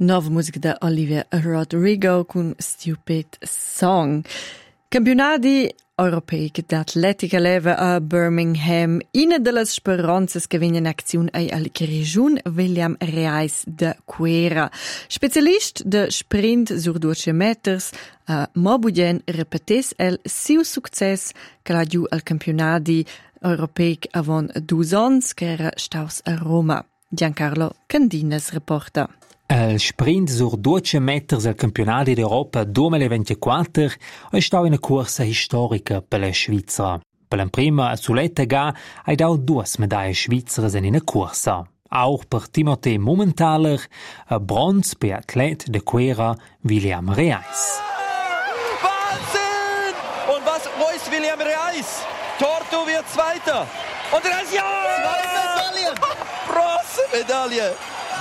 Nova musica da Olivia Rodrigo con Stupid Song. Campionati europei d'atletica leva a Birmingham. Una delle speranze che viene in azione è alla regione William Reis de Cuera. Specialist de sprint sur 200 meters, Mobudjen repetes el siu success che l'ha giù al campionati europei avon 2 ans che era staus a Roma. Giancarlo Candinas reporta. Il sprint sur 200 meters al campionati d'Europa 2024 è stata una corsa storica per la Svizzera. Per la prima soletta gara hai dato 2 medaglie svizzere in una corsa. Auch per Timothée Mumenthaler, a Bronze per Athlet de Cuera William Reis. Wahnsinn! Und wo ist William Reis? Torto wird Zweiter. Und Reis, ja! 2 Medaillen! Bronzemedaille!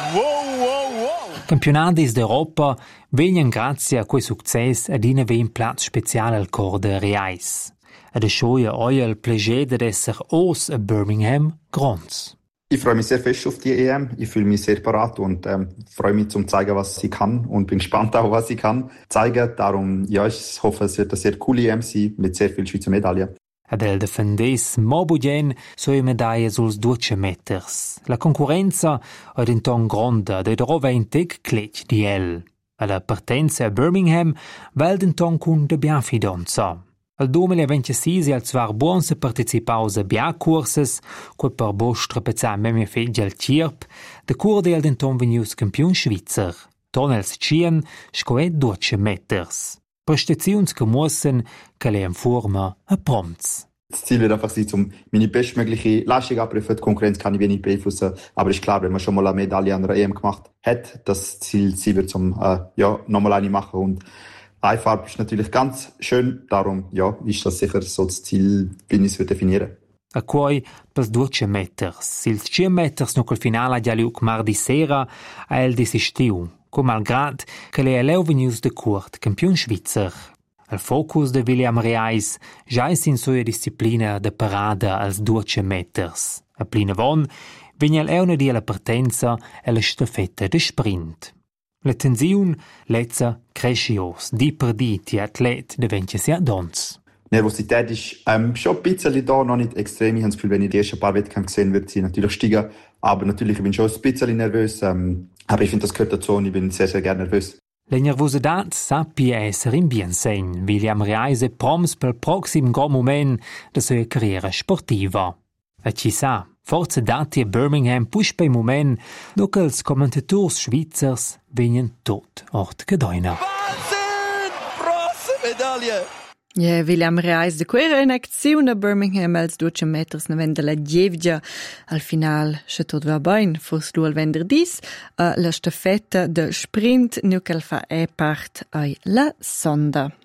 Wow! Campionati d'Europa vengono grazie a quel successo ad una un platz speciale al cor de Reis. Ed schoia euer il piacere d'esser os a Birmingham Gronz. Ich freue mich sehr fest auf die EM. Ich fühle mich sehr parat und freue mich zum zeigen, was ich kann und bin gespannt auch, was ich kann zeigen. Darum, ja, ich hoffe, es wird eine sehr coole EM sein mit sehr vielen Schweizer Medaillen. Ad el defendes Mobudjen sue medaille suls 200 meters. La concorrenza è denton gronda, de drova in tec clec di el. Alla partenza a Birmingham val denton cun de bianfidonza. Al 2026 al zwar buonse participaus a biacurses, quel per bostra pezza memme fegge al cirp, de curde al denton venius campion svizzer. Tonels cien scoe 200 meters. Prestazions che mussen che le in forma a Proms. Das Ziel wird einfach sein, meine bestmögliche Leistung abrufen. Die Konkurrenz kann ich wenig beeinflussen. Aber ist klar, wenn man schon mal eine Medaille an der EM gemacht hat, das Ziel wird nochmal eine machen. Und Einfahrb ist natürlich ganz schön. Darum, ja, ist das sicher so das Ziel, wie ich es definieren. A quei per 200 meters. Ils 100 meters no col finale già liuc mardi sera a el desistiu. Com malgrad che le eleu venius de curt campion svizzer. Il focus de William Reis già è in sua disciplina de parada als 200 meters. A plina von vegna una di la partenza e la staffetta de sprint. La tensiun lezza crescios di per di ti atlet de vencesia dons. Nervosität ist schon ein bisschen da, noch nicht extrem. Ich habe das Gefühl, wenn ich die ersten paar Wettkämpfe gesehen wird sie natürlich steigen. Aber natürlich, ich bin schon ein bisschen nervös. Aber ich finde, das gehört dazu und ich bin sehr, sehr gerne nervös. La nervosidad sappi esser in bien segn. William Reis è proms pel proxim go moment de sua carriera sportiva. E ci sa, forza dati a Birmingham push bei moment, do che els commentators schweizers venien tot ort gedeuna. Wahnsinn! Bronzemedaille! Ja, William Reis de Cuera in azione a Birmingham als 200 meters na venda la Gievgia. Al final, se tot va bene, fos lu al venderdis, la staffetta de sprint nu cal fa part ai la sonda.